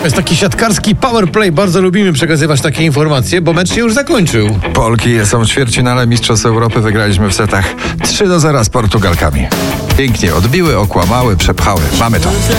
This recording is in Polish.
jest taki siatkarski powerplay. Bardzo lubimy przekazywać takie informacje, bo mecz się już zakończył. Polki są w ćwierćfinale Mistrzostw Europy. Wygraliśmy w setach 3-0 z Portugalkami. Pięknie odbiły, okłamały, przepchały. Mamy to.